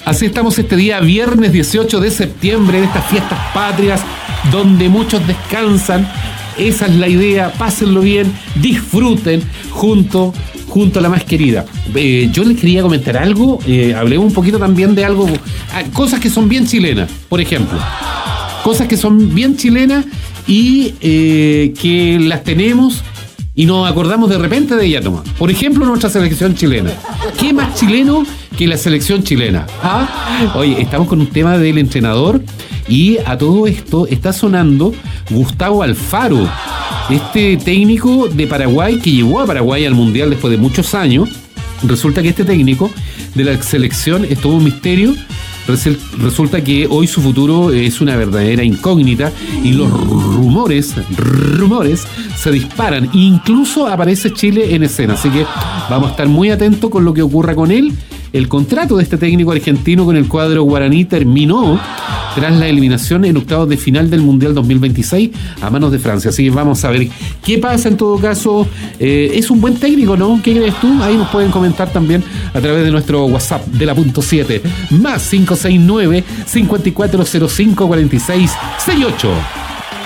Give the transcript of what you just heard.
Así estamos este día, viernes 18 de septiembre, en estas fiestas patrias, donde muchos descansan. Esa es la idea, pásenlo bien, disfruten junto a la más querida. Yo les quería comentar algo, hablemos un poquito también de algo, cosas que son bien chilenas, por ejemplo. Cosas que son bien chilenas y que las tenemos y nos acordamos de repente de ella nomás. Por ejemplo, nuestra selección chilena. ¿Qué más chileno que la selección chilena? Oye, estamos con un tema del entrenador y a todo esto está sonando Gustavo Alfaro, este técnico de Paraguay que llevó a Paraguay al Mundial después de muchos años. Resulta que este técnico de la selección es todo un misterio. Resulta que hoy su futuro es una verdadera incógnita y los rumores se disparan. Incluso aparece Chile en escena, así que vamos a estar muy atentos con lo que ocurra con él. El contrato de este técnico argentino con el cuadro guaraní terminó tras la eliminación en octavos de final del Mundial 2026 a manos de Francia. Así que vamos a ver qué pasa en todo caso. Es un buen técnico, ¿no? ¿Qué crees tú? Ahí nos pueden comentar también a través de nuestro WhatsApp de la .7 más 569 5405 46 68.